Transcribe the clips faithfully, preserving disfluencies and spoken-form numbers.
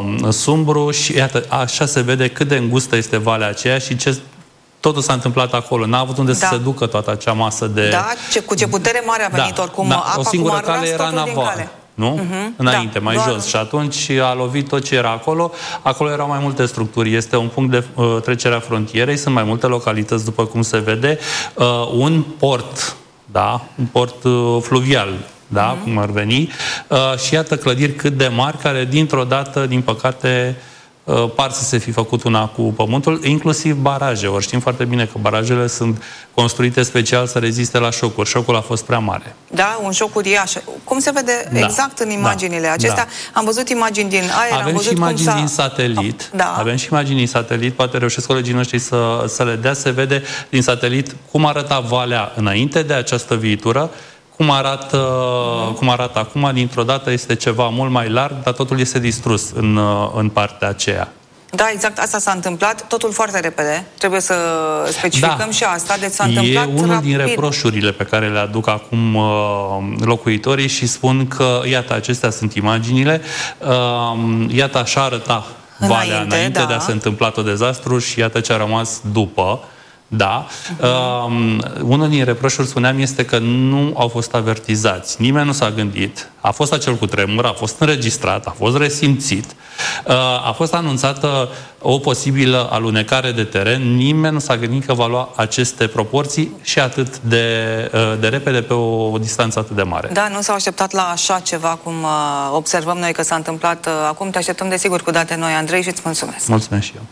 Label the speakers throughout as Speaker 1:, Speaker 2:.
Speaker 1: uh, sumbru și iată, așa se vede cât de îngustă este valea aceea și ce totul s-a întâmplat acolo. N-a avut unde da. să se ducă toată acea masă de...
Speaker 2: Da, ce, cu ce putere mare a venit da. oricum
Speaker 1: da.
Speaker 2: apa,
Speaker 1: o singură
Speaker 2: cum a
Speaker 1: cale era navală. Nu? Uh-huh. Înainte, da, mai doar... jos. Și atunci a lovit tot ce era acolo. Acolo erau mai multe structuri. Este un punct de uh, trecere a frontierei. Sunt mai multe localități, după cum se vede. Uh, un port, da? Un port uh, fluvial, da? Uh-huh. Cum ar veni. Uh, și iată clădiri cât de mari, care dintr-o dată, din păcate, uh, par să se fi făcut una cu pământul, inclusiv baraje. Ori știm foarte bine că barajele sunt construite special să reziste la șocuri. Șocul a fost prea mare.
Speaker 2: Da, un șoc uriaș. Cum se vede da. exact în imaginile da. acestea? Da. Am văzut imagini din aer,
Speaker 1: avem
Speaker 2: am văzut
Speaker 1: și imagini
Speaker 2: cum
Speaker 1: din satelit.
Speaker 2: Da.
Speaker 1: Avem și imagini din satelit. Poate reușesc colegii noștri să, să le dea. Se vede din satelit cum arăta valea înainte de această viitură, cum arată, mm. cum arată acum. Dintr-o dată este ceva mult mai larg, dar totul este distrus în, în partea aceea.
Speaker 2: Da, exact, asta s-a întâmplat, totul foarte repede, trebuie să specificăm da. și asta, deci s-a întâmplat
Speaker 1: E unul
Speaker 2: rapid.
Speaker 1: din reproșurile pe care le aduc acum uh, locuitorii și spun că, iată, acestea sunt imaginile, uh, iată, așa arăta valea înainte, înainte da. de a se întâmpla tot dezastru și iată ce a rămas după. Da. Uh-huh. Uh, unul din reproșuri, spuneam, este că nu au fost avertizați. Nimeni nu s-a gândit. A fost acel cutremur, a fost înregistrat, a fost resimțit, uh, a fost anunțată o posibilă alunecare de teren. Nimeni nu s-a gândit că va lua aceste proporții și atât de, uh, de repede pe o distanță atât de mare.
Speaker 2: Da, nu s-au așteptat la așa ceva cum uh, observăm noi că s-a întâmplat uh, acum. Te așteptăm desigur cu date noi, Andrei, și îți mulțumesc.
Speaker 1: Mulțumesc și eu.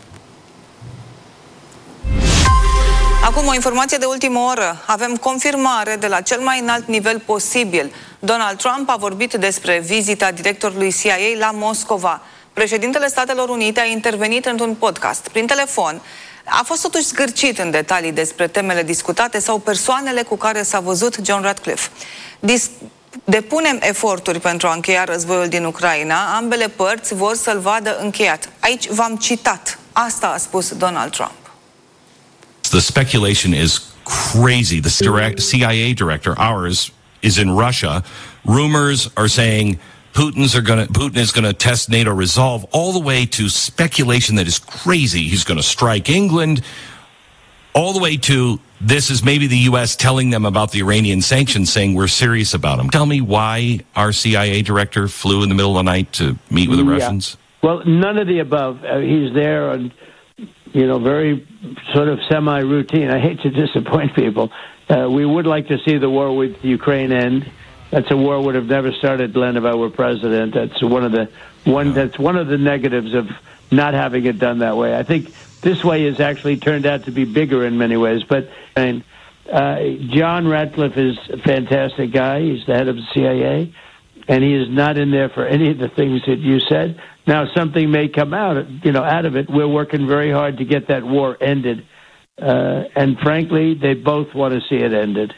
Speaker 2: Acum o informație de ultimă oră. Avem confirmare de la cel mai înalt nivel posibil. Donald Trump a vorbit despre vizita directorului C I A la Moscova. Președintele Statelor Unite a intervenit într-un podcast prin telefon. A fost totuși zgârcit în detalii despre temele discutate sau persoanele cu care s-a văzut John Ratcliffe. Dis Depunem eforturi pentru a încheia războiul din Ucraina. Ambele părți vor să-l vadă încheiat. Aici v-am citat. Asta a spus Donald Trump.
Speaker 3: The speculation is crazy. The direct C I A director, ours, is in Russia. Rumors are saying Putin's are gonna, Putin is going to test NATO resolve, all the way to speculation that is crazy. He's going to strike England, all the way to this is maybe the U S telling them about the Iranian sanctions, saying we're serious about them. Tell me why our C I A director flew in the middle of the night to meet with the yeah. Russians?
Speaker 4: Well, none of the above. Uh, he's there and you know, very sort of semi-routine. I hate to disappoint people. Uh, we would like to see the war with Ukraine end. That's a war would have never started, Glenn, if I were president. That's one of the one. That's one of the negatives of not having it done that way. I think this way has actually turned out to be bigger in many ways. But and, uh, John Ratcliffe is a fantastic guy. He's the head of the C I A, and he is not in there for any of the things that you said. Now, something may come out, you know, out of it. We're working very hard to get that war ended. Uh, and frankly, they both want to see it ended.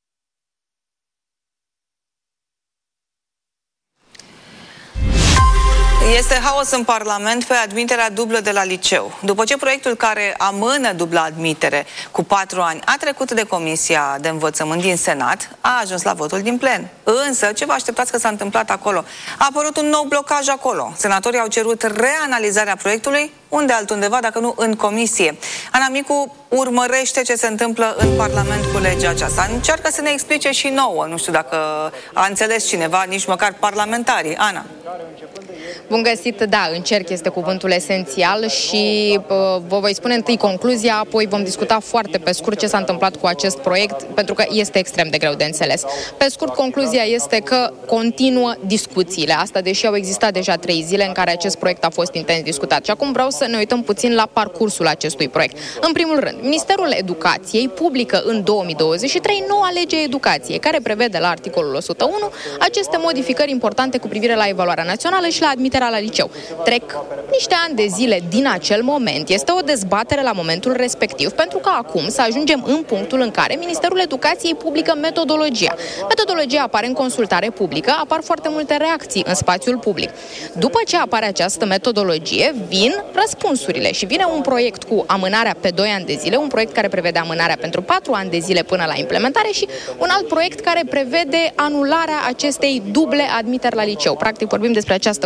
Speaker 2: Este haos în Parlament pe admiterea dublă de la liceu. După ce proiectul care amână dubla admitere cu patru ani a trecut de Comisia de Învățământ din Senat, a ajuns la votul din plen. Însă, ce vă așteptați că s-a întâmplat acolo? A apărut un nou blocaj acolo. Senatorii au cerut reanalizarea proiectului, unde altundeva, dacă nu în comisie. Ana Micu urmărește ce se întâmplă în Parlament cu legea aceasta. Încearcă să ne explice și nouă. Nu știu dacă a înțeles cineva, nici măcar parlamentarii. Ana.
Speaker 5: Bun găsit, da, încerc este cuvântul esențial și uh, vă voi spune întâi concluzia, apoi vom discuta foarte pe scurt ce s-a întâmplat cu acest proiect, pentru că este extrem de greu de înțeles. Pe scurt, concluzia este că continuă discuțiile. Asta deși au existat deja trei zile în care acest proiect a fost intens discutat. Și acum vreau să ne uităm puțin la parcursul acestui proiect. În primul rând, Ministerul Educației publică în două mii douăzeci și trei noua lege educației, care prevede la articolul o sută unu aceste modificări importante cu privire la evaluarea națională și la admiterea la liceu. Trec niște ani de zile din acel moment. Este o dezbatere la momentul respectiv, pentru că acum să ajungem în punctul în care Ministerul Educației publică metodologia. Metodologia apare în consultare publică, apar foarte multe reacții în spațiul public. După ce apare această metodologie, vin răspunsurile și vine un proiect cu amânarea pe doi ani de zile, un proiect care prevede amânarea pentru patru ani de zile până la implementare și un alt proiect care prevede anularea acestei duble admiteri la liceu. Practic vorbim despre această componentă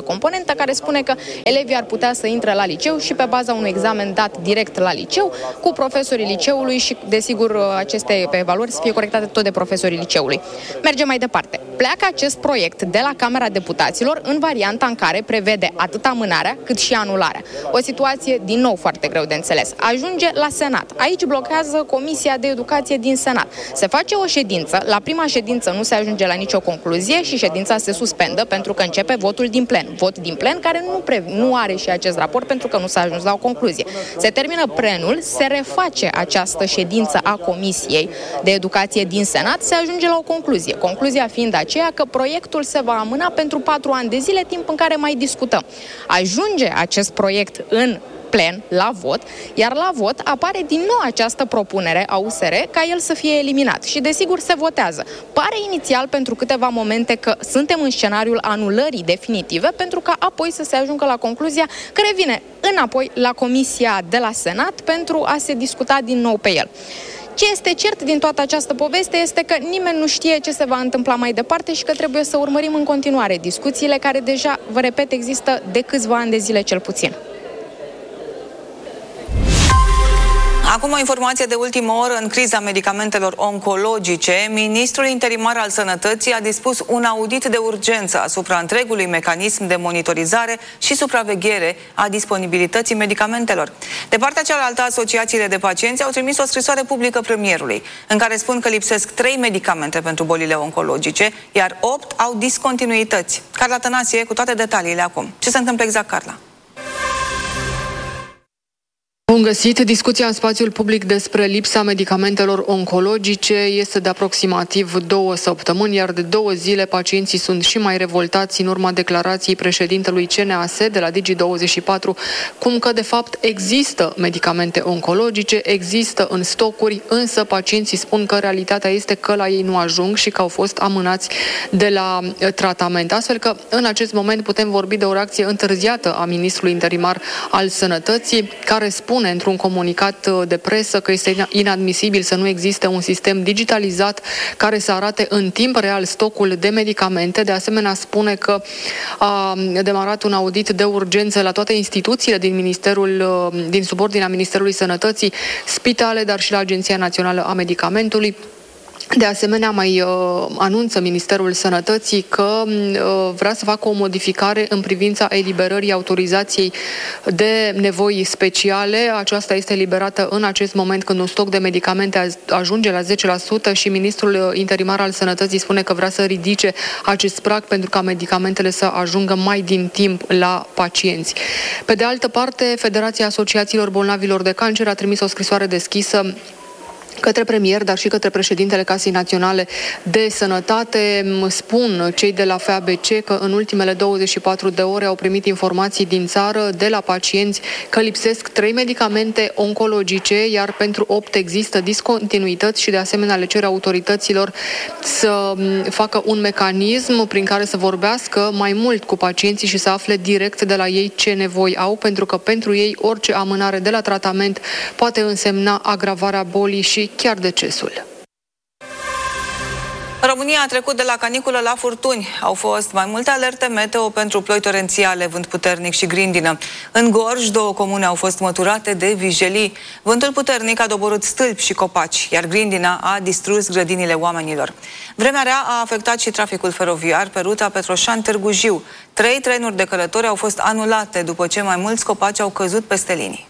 Speaker 5: variantă care spune că elevii ar putea să intre la liceu și pe baza unui examen dat direct la liceu, cu profesorii liceului și, desigur, aceste evaluări să fie corectate tot de profesorii liceului. Mergem mai departe. Pleacă acest proiect de la Camera Deputaților în varianta în care prevede atât amânarea cât și anularea. O situație, din nou, foarte greu de înțeles. Ajunge la Senat. Aici blochează Comisia de Educație din Senat. Se face o ședință, la prima ședință nu se ajunge la nicio concluzie și ședința se suspendă pentru că începe votul din plen. Vot din plen care nu, pre... nu are și acest raport pentru că nu s-a ajuns la o concluzie. Se termină plenul, se reface această ședință a Comisiei de Educație din Senat, se ajunge la o concluzie. Concluzia fiind aceea că proiectul se va amâna pentru patru ani de zile, timp în care mai discutăm. Ajunge acest proiect în plen, la vot, iar la vot apare din nou această propunere a U S R ca el să fie eliminat și desigur se votează. Pare inițial pentru câteva momente că suntem în scenariul anulării definitive, pentru că apoi să se ajungă la concluzia că revine înapoi la Comisia de la Senat pentru a se discuta din nou pe el. Ce este cert din toată această poveste este că nimeni nu știe ce se va întâmpla mai departe și că trebuie să urmărim în continuare discuțiile care deja, vă repet, există de câțiva ani de zile cel puțin.
Speaker 2: Acum o informație de ultimă oră. În criza medicamentelor oncologice, ministrul interimar al Sănătății a dispus un audit de urgență asupra întregului mecanism de monitorizare și supraveghere a disponibilității medicamentelor. De partea cealaltă, asociațiile de pacienți au trimis o scrisoare publică premierului, în care spun că lipsesc trei medicamente pentru bolile oncologice, iar opt au discontinuități. Carla Tănasie cu toate detaliile acum. Ce se întâmplă exact, Carla?
Speaker 6: Bun găsit! Discuția în spațiul public despre lipsa medicamentelor oncologice este de aproximativ două săptămâni, iar de două zile pacienții sunt și mai revoltați în urma declarației președintelui C N A S de la Digi douăzeci și patru, cum că de fapt există medicamente oncologice, există în stocuri, însă pacienții spun că realitatea este că la ei nu ajung și că au fost amânați de la tratament. Astfel că în acest moment putem vorbi de o reacție întârziată a ministrului interimar al Sănătății, care spune într-un comunicat de presă că este inadmisibil să nu existe un sistem digitalizat care să arate în timp real stocul de medicamente. De asemenea, spune că a demarat un audit de urgență la toate instituțiile din Ministerul, din subordinea Ministerului Sănătății, spitale, dar și la Agenția Națională a Medicamentului. De asemenea, mai uh, anunță Ministerul Sănătății că uh, vrea să facă o modificare în privința eliberării autorizației de nevoi speciale. Aceasta este eliberată în acest moment când un stoc de medicamente ajunge la zece la sută și Ministrul Interimar al Sănătății spune că vrea să ridice acest prag pentru ca medicamentele să ajungă mai din timp la pacienți. Pe de altă parte, Federația Asociațiilor Bolnavilor de Cancer a trimis o scrisoare deschisă către premier, dar și către președintele Casei Naționale de Sănătate. Spun cei de la F A B C că în ultimele douăzeci și patru de ore au primit informații din țară de la pacienți că lipsesc trei medicamente oncologice, iar pentru opt există discontinuități și de asemenea le cer autorităților să facă un mecanism prin care să vorbească mai mult cu pacienții și să afle direct de la ei ce nevoi au, pentru că pentru ei orice amânare de la tratament poate însemna agravarea bolii și chiar decesul.
Speaker 2: România a trecut de la caniculă la furtuni. Au fost mai multe alerte meteo pentru ploi torențiale, vânt puternic și grindină. În Gorj, două comune au fost măturate de vijelii. Vântul puternic a doborât stâlpi și copaci, iar grindina a distrus grădinile oamenilor. Vremea rea a afectat și traficul feroviar pe ruta Petroșani-Târgu Jiu. Trei trenuri de călători au fost anulate după ce mai mulți copaci au căzut peste linii.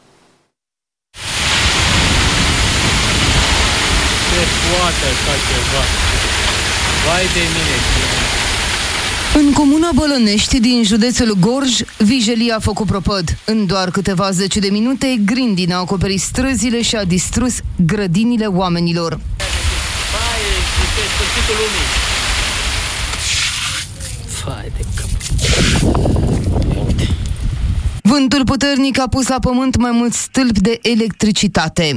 Speaker 7: Poate așa ceva. Vai de mine.
Speaker 8: În comuna Bălănești din județul Gorj, vijelii a făcut prăpăd. În doar câteva zece de minute, grindina a acoperit străzile și a distrus grădinile oamenilor.
Speaker 7: Vai, este sfârșitul lumii. Vai de cap.
Speaker 8: Vântul puternic a pus la pământ mai mulți stâlpi de electricitate.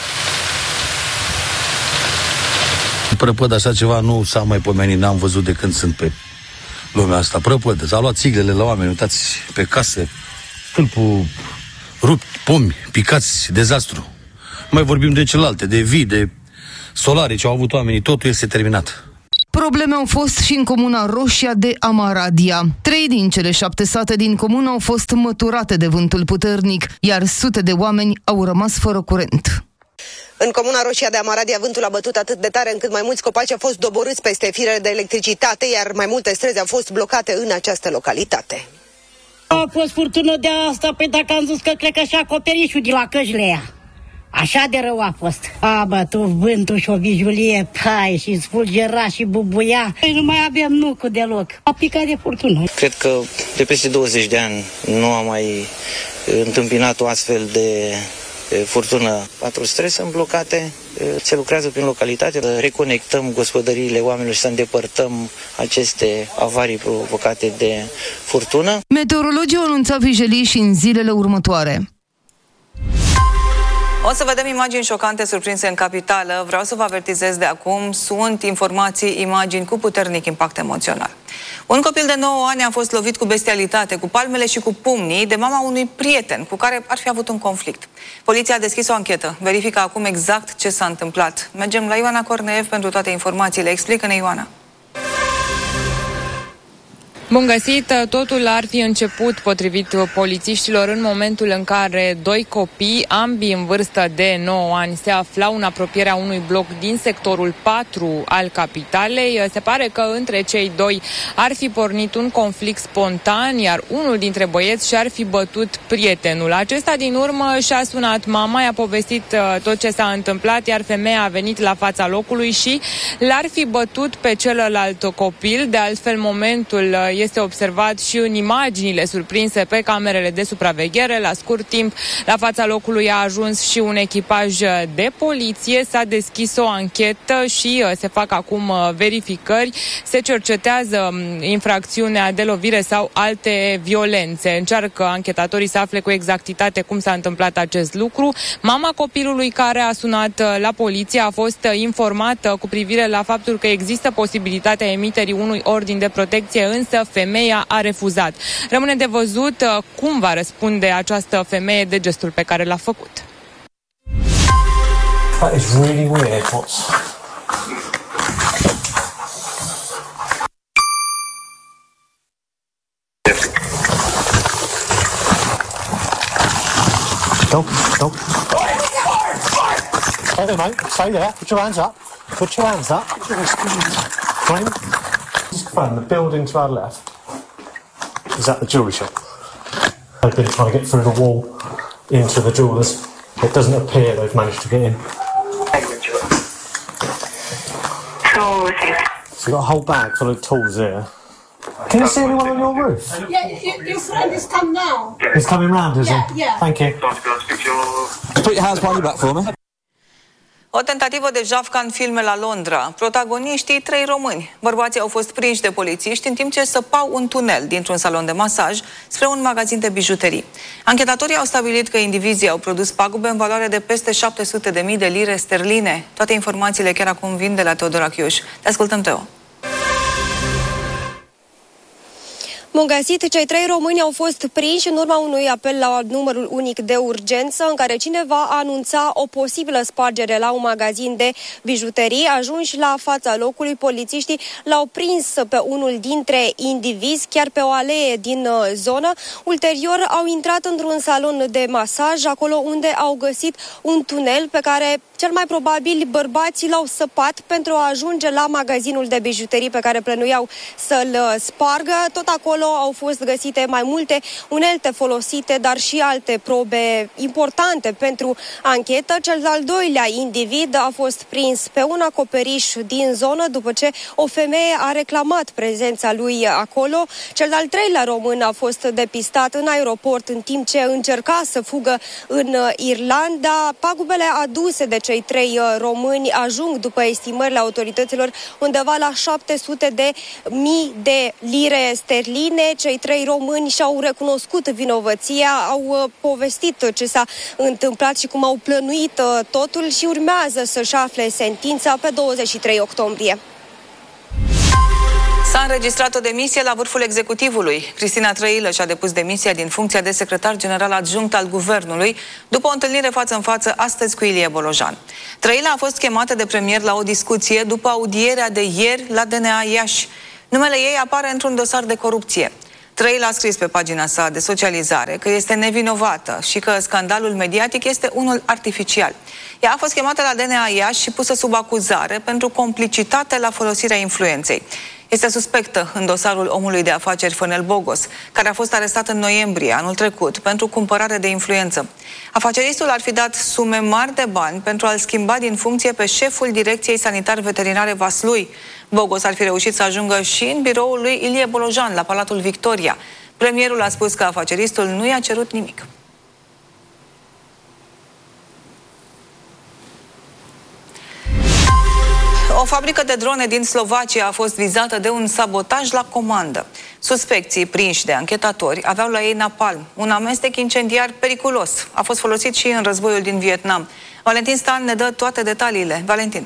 Speaker 9: Prăpăd așa ceva nu s-a mai pomenit, n-am văzut de când sunt pe lumea asta. Prăpăd, s-a luat țiglele la oameni, uitați, pe case, stâlpul rupt, pomi, picați, dezastru. Mai vorbim de celelalte, de vii, de solare ce au avut oamenii, totul este terminat.
Speaker 8: Probleme au fost și în comuna Roșia de Amaradia. Trei din cele șapte sate din comună au fost măturate de vântul puternic, iar sute de oameni au rămas fără curent.
Speaker 10: În comuna Roșia de Amaradia, vântul a bătut atât de tare încât mai mulți copaci au fost doborâți peste firele de electricitate, iar mai multe străzi au fost blocate în această localitate.
Speaker 11: A fost furtună de asta, pe dacă am zis că cred că și acoperișul de la căjile aia. Așa de rău a fost. A bătut vântul și o vijulie, pai, și sfulgera și bubuia. Noi nu mai avem nucul deloc. A picat de furtună.
Speaker 12: Cred că de peste douăzeci de ani nu am mai întâmpinat o astfel de furtună. Patru străzi sunt blocate, se lucrează prin localitate, reconectăm gospodăriile oamenilor și să îndepărtăm aceste avarii provocate de furtună.
Speaker 8: Meteorologii au anunțat vijelii și în zilele următoare.
Speaker 2: O să vedem imagini șocante surprinse în capitală. Vreau să vă avertizez de acum, sunt informații, imagini cu puternic impact emoțional. Un copil de nouă ani a fost lovit cu bestialitate, cu palmele și cu pumnii, de mama unui prieten cu care ar fi avut un conflict. Poliția a deschis o anchetă, verifică acum exact ce s-a întâmplat. Mergem la Ioana Corneev pentru toate informațiile. Explică-ne, Ioana.
Speaker 5: Bun găsit! Totul ar fi început, potrivit polițiștilor, în momentul în care doi copii, ambii în vârstă de nouă ani, se aflau în apropierea unui bloc din sectorul patru al capitalei. Se pare că între cei doi ar fi pornit un conflict spontan, iar unul dintre băieți și-ar fi bătut prietenul. Acesta din urmă și-a sunat mama, i-a povestit tot ce s-a întâmplat, iar femeia a venit la fața locului și l-ar fi bătut pe celălalt copil. De altfel, momentul este observat și în imaginile surprinse pe camerele de supraveghere. La scurt timp, la fața locului a ajuns și un echipaj de poliție. S-a deschis o anchetă și se fac acum verificări. Se cercetează infracțiunea de lovire sau alte violențe. Încearcă anchetatorii să afle cu exactitate cum s-a întâmplat acest lucru. Mama copilului care a sunat la poliție a fost informată cu privire la faptul că există posibilitatea emiterii unui ordin de protecție, însă femeia a refuzat. Rămâne de văzut cum va răspunde această femeie de gestul pe care l-a făcut.
Speaker 13: That is really weird. What's... Dog, dog. Stay there, mate. Stay there. Put your hands up. Put your hands up. Fine. Just confirm the building to our left is that the jewellery shop. They've been trying to get through the wall into the jewellers. It doesn't appear they've managed to get in. So you've got a whole bag full of tools here. Can you see anyone on your roof?
Speaker 11: Yeah, your friend is coming now.
Speaker 13: He's coming round, is
Speaker 11: Yeah,
Speaker 13: he?
Speaker 11: yeah.
Speaker 13: Thank you.
Speaker 14: Put your hands behind your back for me.
Speaker 2: O tentativă de jafca în filme la Londra. Protagoniștii, trei români. Bărbații au fost prinși de polițiști în timp ce săpau un tunel dintr-un salon de masaj spre un magazin de bijuterii. Anchetatorii au stabilit că indivizii au produs pagube în valoare de peste șapte sute de mii de lire sterline. Toate informațiile chiar acum vin de la Teodora Chiuș. Te ascultăm, Teo.
Speaker 15: Bun găsit, cei trei români au fost prinși în urma unui apel la numărul unic de urgență în care cineva anunța o posibilă spargere la un magazin de bijuterii. Ajunși la fața locului, polițiștii l-au prins pe unul dintre indivizi chiar pe o alee din zonă. Ulterior au intrat într-un salon de masaj, acolo unde au găsit un tunel pe care cel mai probabil bărbații l-au săpat pentru a ajunge la magazinul de bijuterii pe care plănuiau să-l spargă. Tot acolo au fost găsite mai multe unelte folosite, dar și alte probe importante pentru anchetă. Cel de-al doilea individ a fost prins pe un acoperiș din zonă după ce o femeie a reclamat prezența lui acolo. Cel de-al treilea român a fost depistat în aeroport în timp ce încerca să fugă în Irlanda. Pagubele aduse de cei trei români ajung, după estimările autorităților, undeva la șapte sute de mii de lire sterline. Cei trei români și-au recunoscut vinovăția, au povestit ce s-a întâmplat și cum au plănuit totul și urmează să-și afle sentința pe douăzeci și trei octombrie.
Speaker 2: S-a S-a înregistrat o demisie la vârful executivului. Cristina Trăilă și-a depus demisia din funcția de secretar general adjunct al guvernului după o întâlnire față în față astăzi cu Ilie Bolojan. Trăilă a fost chemată de premier la o discuție după audierea de ieri la D N A Iași. Numele ei apare într-un dosar de corupție. Trăilă a scris pe pagina sa de socializare că este nevinovată și că scandalul mediatic este unul artificial. Ea a fost chemată la D N A Iași și pusă sub acuzare pentru complicitate la folosirea influenței. Este suspectă în dosarul omului de afaceri Fănel Bogos, care a fost arestat în noiembrie anul trecut pentru cumpărare de influență. Afaceristul ar fi dat sume mari de bani pentru a-l schimba din funcție pe șeful Direcției Sanitar-Veterinare Vaslui. Bogos ar fi reușit să ajungă și în biroul lui Ilie Bolojan, la Palatul Victoria. Premierul a spus că afaceristul nu i-a cerut nimic. O fabrică de drone din Slovacia a fost vizată de un sabotaj la comandă. Suspecții prinși de anchetatori aveau la ei napalm, un amestec incendiar periculos. A fost folosit și în războiul din Vietnam. Valentin Stan ne dă toate detaliile. Valentin.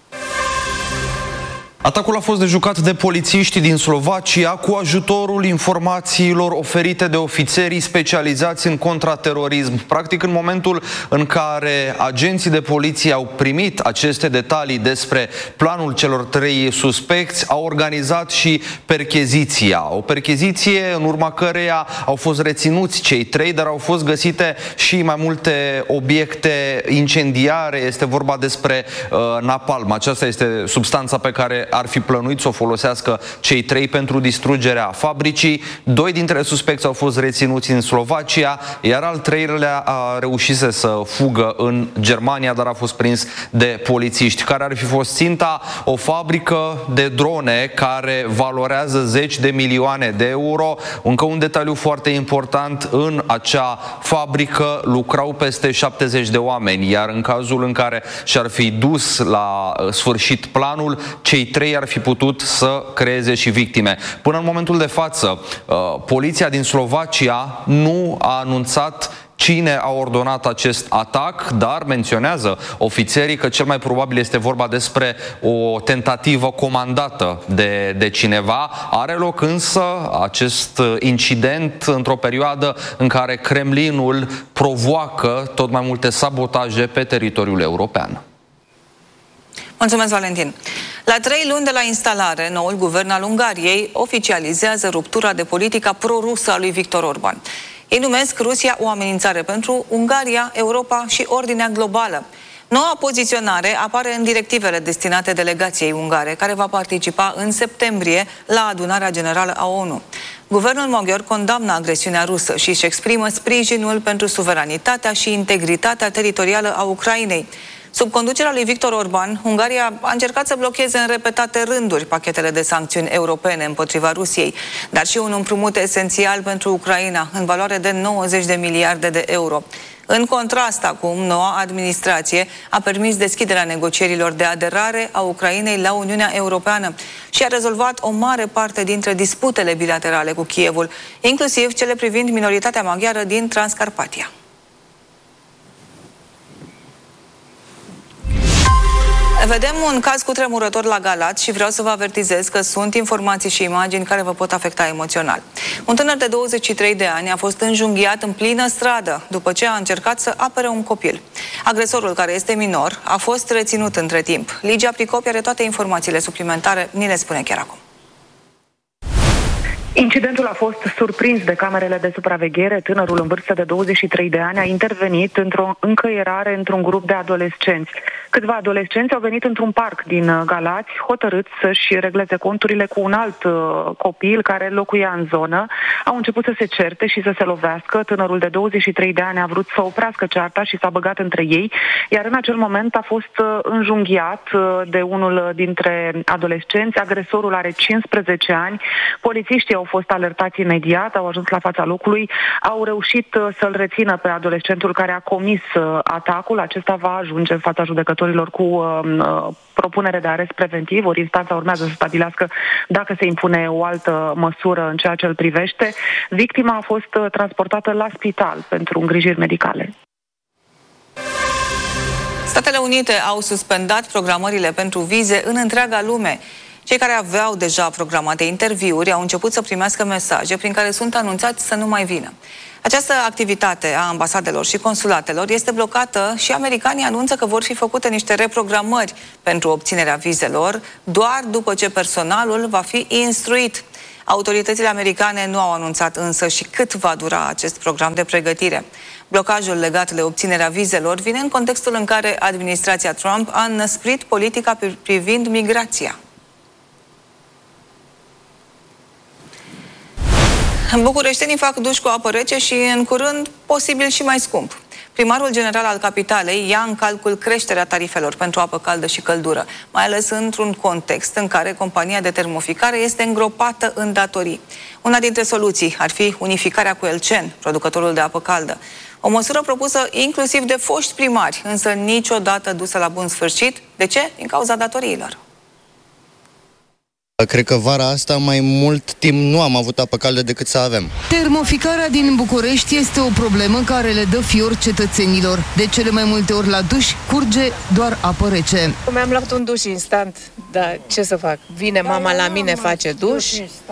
Speaker 16: Atacul a fost dejucat de polițiștii din Slovacia cu ajutorul informațiilor oferite de ofițerii specializați în contraterorism. Practic, în momentul în care agenții de poliție au primit aceste detalii despre planul celor trei suspecți, au organizat și percheziția. O percheziție în urma căreia au fost reținuți cei trei, dar au fost găsite și mai multe obiecte incendiare. Este vorba despre uh, napalm. Aceasta este substanța pe care ar fi plănuit să o folosească cei trei pentru distrugerea fabricii. Doi dintre suspecți au fost reținuți în Slovacia, iar al treilea a reușit să fugă în Germania, dar a fost prins de polițiști. Care ar fi fost ținta? O fabrică de drone care valorează zeci de milioane de euro. Încă un detaliu foarte important: în acea fabrică lucrau peste șaptezeci de oameni, iar în cazul în care și-ar fi dus la sfârșit planul, cei trei ar fi putut să creeze și victime. Până în momentul de față, poliția din Slovacia nu a anunțat cine a ordonat acest atac, dar menționează ofițerii că cel mai probabil este vorba despre o tentativă comandată de, de cineva. Are loc însă acest incident într-o perioadă în care Kremlinul provoacă tot mai multe sabotaje pe teritoriul european.
Speaker 2: Mulțumesc, Valentin. La trei luni de la instalare, noul guvern al Ungariei oficializează ruptura de politica pro-rusă a lui Viktor Orban. Ei numesc Rusia o amenințare pentru Ungaria, Europa și ordinea globală. Noua poziționare apare în directivele destinate delegației ungare, care va participa în septembrie la adunarea generală a ONU. Guvernul maghiar condamnă agresiunea rusă și își exprimă sprijinul pentru suveranitatea și integritatea teritorială a Ucrainei. Sub conducerea lui Viktor Orban, Ungaria a încercat să blocheze în repetate rânduri pachetele de sancțiuni europene împotriva Rusiei, dar și un împrumut esențial pentru Ucraina, în valoare de nouăzeci de miliarde de euro. În contrast, acum, noua administrație a permis deschiderea negocierilor de aderare a Ucrainei la Uniunea Europeană și a rezolvat o mare parte dintre disputele bilaterale cu Kievul, inclusiv cele privind minoritatea maghiară din Transcarpatia. Vedem un caz cutremurător la Galați și vreau să vă avertizez că sunt informații și imagini care vă pot afecta emoțional. Un tânăr de douăzeci și trei de ani a fost înjunghiat în plină stradă după ce a încercat să apere un copil. Agresorul, care este minor, a fost reținut între timp. Ligia Pricopi are toate informațiile suplimentare, ni le spune chiar acum.
Speaker 17: Incidentul a fost surprins de camerele de supraveghere. Tânărul în vârstă de douăzeci și trei de ani a intervenit într-o încăierare într-un grup de adolescenți. Câțiva adolescenți au venit într-un parc din Galați, hotărâți să-și regleze conturile cu un alt uh, copil care locuia în zonă. Au început să se certe și să se lovească. Tânărul de douăzeci și trei de ani a vrut să oprească cearta și s-a băgat între ei, iar în acel moment a fost uh, înjunghiat uh, de unul dintre adolescenți. Agresorul are cincisprezece ani. Polițiștii au fost alertați imediat, au ajuns la fața locului, au reușit să-l rețină pe adolescentul care a comis atacul. Acesta va ajunge în fața judecătorilor cu uh, propunere de arest preventiv, ori instanța urmează să stabilească dacă se impune o altă măsură în ceea ce îl privește. Victima a fost transportată la spital pentru îngrijiri medicale.
Speaker 2: Statele Unite au suspendat programările pentru vize în întreaga lume. Cei care aveau deja programate interviuri au început să primească mesaje prin care sunt anunțați să nu mai vină. Această activitate a ambasadelor și consulatelor este blocată și americanii anunță că vor fi făcute niște reprogramări pentru obținerea vizelor doar după ce personalul va fi instruit. Autoritățile americane nu au anunțat însă și cât va dura acest program de pregătire. Blocajul legat de obținerea vizelor vine în contextul în care administrația Trump a înăsprit politica privind migrația. Bucureștenii fac duș cu apă rece și, în curând, posibil și mai scump. Primarul general al capitalei ia în calcul creșterea tarifelor pentru apă caldă și căldură, mai ales într-un context în care compania de termoficare este îngropată în datorii. Una dintre soluții ar fi unificarea cu Elcen, producătorul de apă caldă. O măsură propusă inclusiv de foști primari, însă niciodată dusă la bun sfârșit. De ce? Din cauza datoriilor.
Speaker 18: Cred că vara asta mai mult timp nu am avut apă caldă decât să avem.
Speaker 8: Termoficarea din București este o problemă care le dă fior cetățenilor. De cele mai multe ori la duș curge doar apă rece.
Speaker 19: Mi-am luat un duș instant, dar ce să fac? Vine mama la mine, face duș.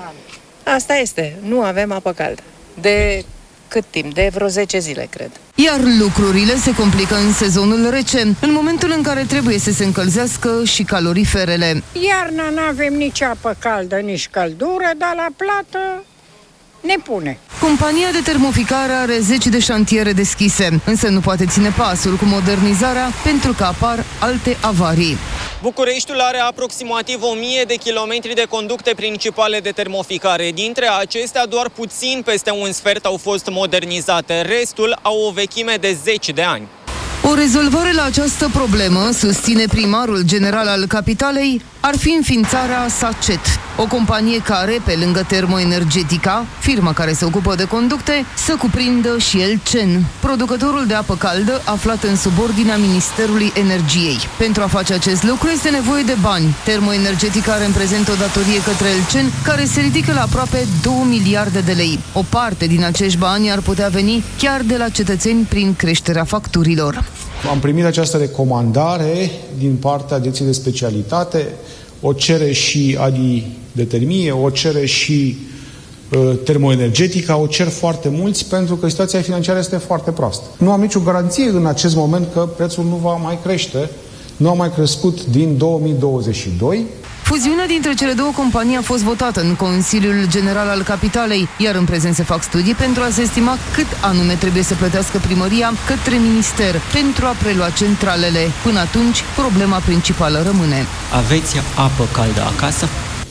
Speaker 19: Asta este, nu avem apă caldă. De cât timp? De vreo zece zile, cred.
Speaker 8: Iar lucrurile se complică în sezonul rece, în momentul în care trebuie să se încălzească și caloriferele.
Speaker 20: Iarna nu avem nici apă caldă, nici căldură, dar la plată ne pune.
Speaker 8: Compania de termoficare are zece de șantiere deschise, însă nu poate ține pasul cu modernizarea pentru că apar alte avarii.
Speaker 21: Bucureștiul are aproximativ o mie de kilometri de conducte principale de termoficare. Dintre acestea, doar puțin peste un sfert au fost modernizate. Restul au o vechime de zeci de ani.
Speaker 8: O rezolvare la această problemă, susține primarul general al capitalei, ar fi înființarea SACET, o companie care, pe lângă Termoenergetica, firma care se ocupă de conducte, să cuprindă și Elcen, producătorul de apă caldă aflat în subordinea Ministerului Energiei. Pentru a face acest lucru este nevoie de bani. Termoenergetica are în prezent o datorie către Elcen, care se ridică la aproape două miliarde de lei. O parte din acești bani ar putea veni chiar de la cetățeni prin creșterea facturilor.
Speaker 22: Am primit această recomandare din partea Direcției de Specialitate, o cere și Adi de Termie, o cere și uh, Termoenergetica, o cer foarte mulți pentru că situația financiară este foarte proastă. Nu am nicio garanție în acest moment că prețul nu va mai crește, nu a mai crescut din două mii douăzeci și doi.
Speaker 8: Fuziunea dintre cele două companii a fost votată în Consiliul General al Capitalei, iar în prezent se fac studii pentru a se estima cât anume trebuie să plătească primăria către minister pentru a prelua centralele. Până atunci, problema principală rămâne.
Speaker 23: Aveți apă caldă acasă?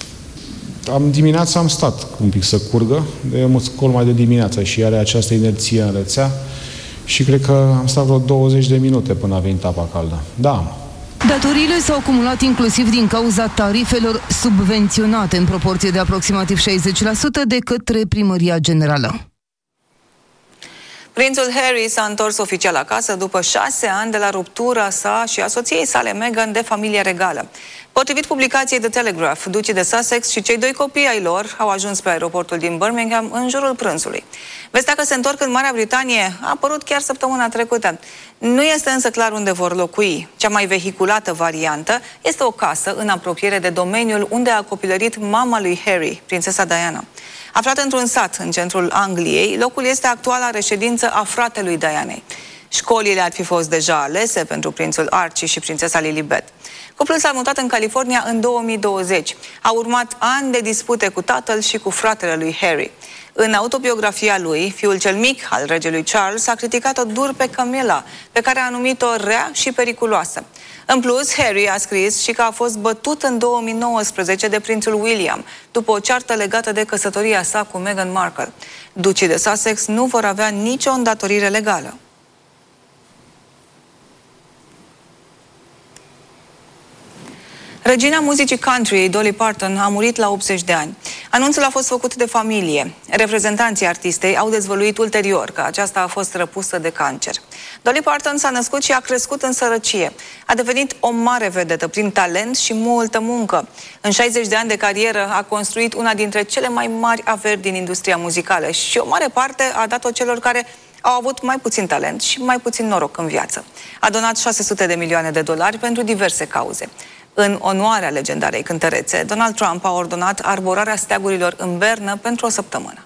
Speaker 22: Am dimineața am stat un pic să curgă, de eu mă scol mai de dimineața și are această inerție în rețea și cred că am stat vreo douăzeci de minute până a venit apa caldă. Da.
Speaker 8: Datoriile s-au acumulat inclusiv din cauza tarifelor subvenționate în proporție de aproximativ șaizeci la sută de către Primăria Generală.
Speaker 2: Prințul Harry s-a întors oficial acasă după șase ani de la ruptura sa și a soției sale Meghan de familie regală. Potrivit publicației The Telegraph, ducii de Sussex și cei doi copii ai lor au ajuns pe aeroportul din Birmingham în jurul prânzului. Vestea că se întorc în Marea Britanie a apărut chiar săptămâna trecută. Nu este însă clar unde vor locui. Cea mai vehiculată variantă este o casă în apropiere de domeniul unde a copilărit mama lui Harry, prințesa Diana. Aflat într-un sat în centrul Angliei, locul este actuala reședință a fratelui Dianei. Școlile ar fi fost deja alese pentru prințul Archie și prințesa Lilibet. Cuplul s-a mutat în California în două mii douăzeci. A urmat ani de dispute cu tatăl și cu fratele lui Harry. În autobiografia lui, fiul cel mic al regelui Charles a criticat-o dur pe Camilla, pe care a numit-o rea și periculoasă. În plus, Harry a scris și că a fost bătut în două mii nouăsprezece de prințul William, după o ceartă legată de căsătoria sa cu Meghan Markle. Ducii de Sussex nu vor avea nicio îndatorire legală. Regina muzicii country, Dolly Parton, a murit la optzeci de ani. Anunțul a fost făcut de familie. Reprezentanții artistei au dezvăluit ulterior că aceasta a fost răpusă de cancer. Dolly Parton s-a născut și a crescut în sărăcie. A devenit o mare vedetă prin talent și multă muncă. În șaizeci de ani de carieră a construit una dintre cele mai mari averi din industria muzicală și o mare parte a dat-o celor care au avut mai puțin talent și mai puțin noroc în viață. A donat șase sute de milioane de dolari pentru diverse cauze. În onoarea legendarei cântărețe, Donald Trump a ordonat arborarea steagurilor în Bernă pentru o săptămână.